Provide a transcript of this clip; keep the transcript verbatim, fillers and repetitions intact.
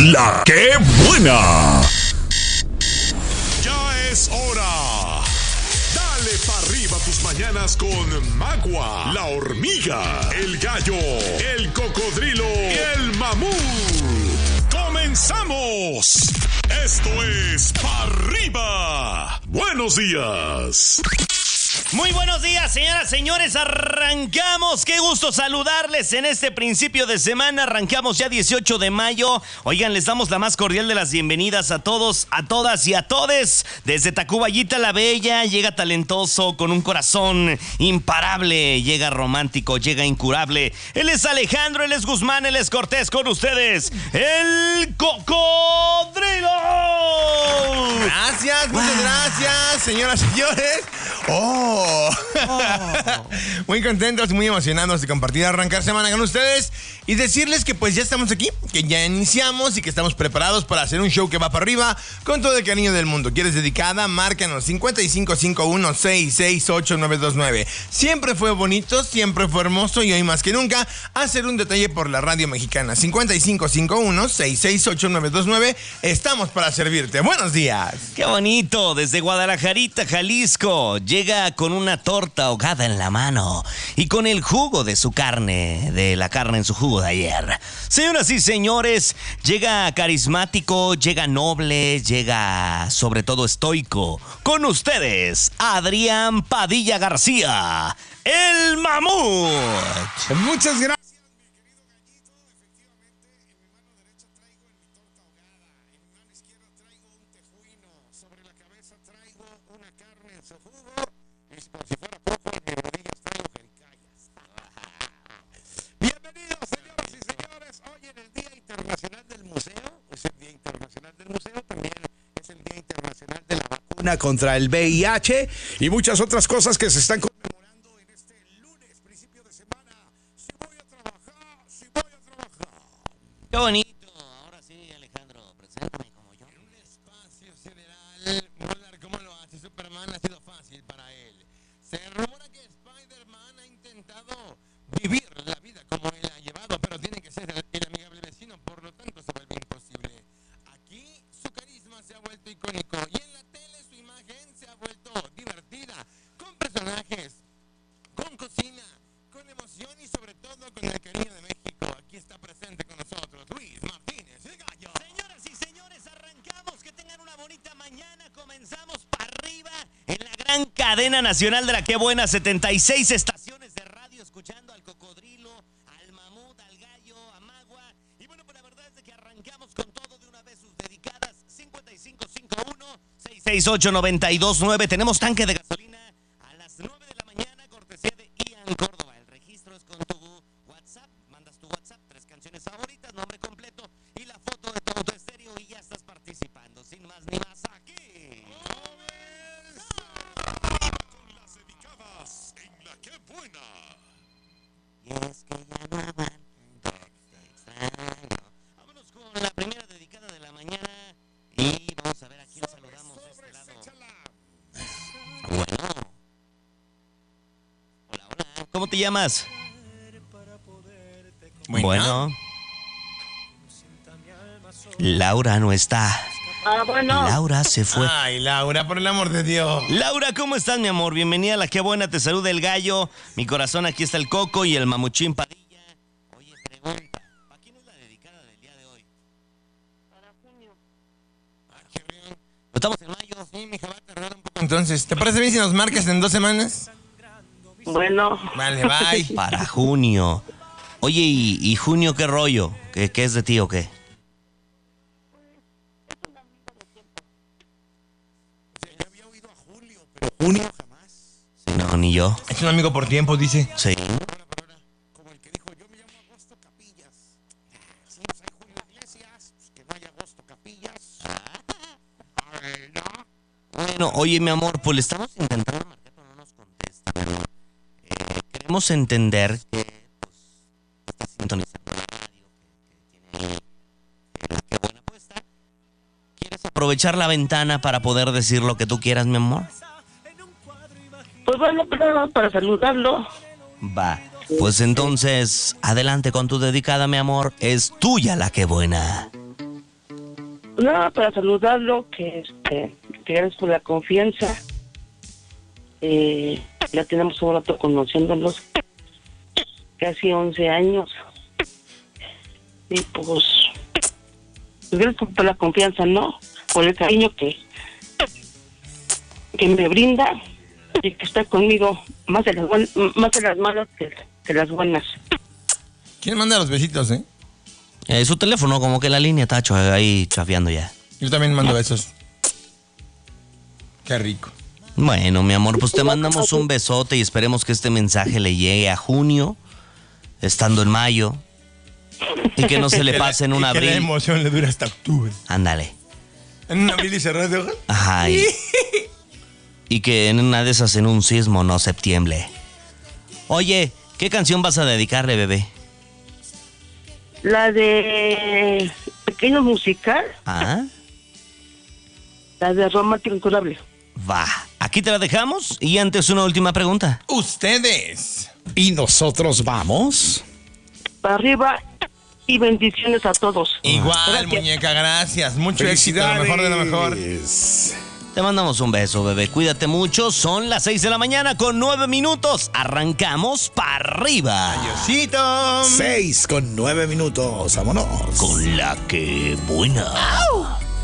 La que buena. Ya es hora. Dale pa' arriba tus mañanas con Magua, la hormiga, el gallo, el cocodrilo y el mamut. ¡Comenzamos! Esto es Pa' Arriba. Buenos días. Muy buenos días, señoras, señores, arrancamos, qué gusto saludarles en este principio de semana, arrancamos ya dieciocho de mayo, oigan, les damos la más cordial de las bienvenidas a todos, a todas y a todes, desde Tacubaya la Bella, llega talentoso, con un corazón imparable, llega romántico, llega incurable, él es Alejandro, él es Guzmán, él es Cortés, con ustedes, el Cocodrilo. Gracias, muchas wow. gracias, señoras y señores. Oh. oh. Muy contentos, muy emocionados de compartir, arrancar semana con ustedes y decirles que pues ya estamos aquí, que ya iniciamos y que estamos preparados para hacer un show que va para arriba con todo el cariño del mundo. ¿Quieres dedicada? Márcanos cincuenta y cinco cincuenta y uno sesenta y seis ochenta y nueve veintinueve. Siempre fue bonito, siempre fue hermoso y hoy más que nunca hacer un detalle por la radio mexicana. cincuenta y cinco cincuenta y uno sesenta y seis ochenta y nueve veintinueve. Estamos para servirte. Buenos días. Qué bonito, desde Guadalajarita, Jalisco. Llega con una torta ahogada en la mano y con el jugo de su carne, de la carne en su jugo de ayer. Señoras y señores, llega carismático, llega noble, llega sobre todo estoico. Con ustedes, Adrián Padilla García, el mamut. Muchas gracias. Si fuera poco, en mis rodillas traigo jericayas. Bienvenidos, señoras y señores. Hoy en el Día Internacional del Museo, es el Día Internacional del Museo, también es el Día Internacional de la Vacuna contra el V I H y muchas otras cosas que se están conmemorando en este lunes, principio de semana. Si voy a trabajar, si voy a trabajar. Qué bonito. Ahora sí, Alejandro, preséntame como yo. En un espacio sideral, Molar, ¿cómo lo hace? Superman ha sido fácil para él. Se rumora que Spider-Man ha intentado vivir la vida como él ha llevado, pero tiene que ser el, el amigable vecino, por lo tanto se vuelve imposible. Aquí su carisma se ha vuelto icónico y en la tele su imagen se ha vuelto divertida, con personajes, con cocina, con emoción y sobre todo con el cariño de México. Aquí está presente con nosotros Luis Martínez, el gallo. Señoras y señores, arrancamos, que tengan una bonita mañana, comenzamos para arriba en la gran cadena nacional de la Qué Buena, setenta y seis estaciones de radio, escuchando al Cocodrilo, al Mamut, al Gallo, a Magua. Y bueno, pues la verdad es que arrancamos con todo de una vez sus dedicadas. Cincuenta y cinco cincuenta y uno sesenta y seis ochenta y nueve veintinueve. Tenemos tanque de gasolina a las nueve de la mañana, cortesía de Ian Córdoba. El registro es con tu WhatsApp, mandas tu WhatsApp, tres canciones favoritas, nombre completo y la foto de tu autoestéreo y ya estás participando. Sin más ni más, aquí en La Qué Buena. y es que ya no aguanto, te extraño. Vámonos con la primera dedicada de la mañana y vamos a ver a quién saludamos de este lado. Bueno. Hola, hola. ¿Cómo te llamas? Bueno. Bueno. Laura no está. Ah, bueno. Laura se fue. Ay, Laura, por el amor de Dios. Laura, ¿cómo estás, mi amor? Bienvenida a La Qué Buena, te saluda el gallo. Mi corazón, aquí está el Coco y el Mamuchín Padilla. Oye, pregunta, ¿para quién es la dedicada del día de hoy? Para junio. Ah, qué bien. Estamos en mayo. Sí, mija, va a tardar un poco. Entonces, ¿te parece bien si nos marcas en dos semanas? Bueno. Vale, bye. Para junio. Oye, ¿y, y junio qué rollo? ¿Qué, qué es de ti o qué? Junio jamás. Sí, no, ni yo. Es un amigo por tiempo, dice. Sí. Como el que dijo, yo me llamo Agosto Capillas. Si no hay Julio Iglesias, pues que no haya Agosto Capillas. Ay, no. Bueno, oye, mi amor, pues le estamos intentando marcar, pero no nos contesta, mi amor. Eh, queremos entender que, pues, está sintonizando la radio, que, que tiene ahí eh, La Qué Buena puesta. ¿Quieres aprovechar la ventana para poder decir lo que tú quieras, mi amor? Pues bueno, pero para saludarlo. Va, pues entonces, adelante con tu dedicada, mi amor. Es tuya La Qué Buena. Nada, para saludarlo, que este, que gracias por la confianza. Eh, ya tenemos un rato conociéndolos, casi once años. Y pues, pues gracias por la confianza, ¿no? Por el cariño que, que me brinda y que está conmigo más de las, buen, más de las malas que, que las buenas. ¿Quién manda los besitos, eh? Eh, su teléfono, como que la línea está cho- ahí chafiando ya. Yo también mando besos. Qué rico. Bueno, mi amor, pues te mandamos un besote y esperemos que este mensaje le llegue a junio, estando en mayo, y que no se le Que la- pase en un y que la abril. emoción le dura hasta octubre. Ándale. En un abril y cerrar de ojos. Ajá. Y, y que en una de esas en un sismo no septiembre. Oye, ¿qué canción vas a dedicarle, bebé? La de Pequeño Musical, Ah, la de Romántico Incurable. va. Aquí te la dejamos y antes una última pregunta. Ustedes. Y nosotros vamos. Para arriba y bendiciones a todos. Igual, Gracias. muñeca, gracias. Mucho éxito, lo mejor de lo mejor. Felicidades. Te mandamos un beso, bebé. Cuídate mucho. Son las seis de la mañana con nueve minutos. Arrancamos para arriba. Diosito. Seis con nueve minutos. Vámonos. Con la que buena.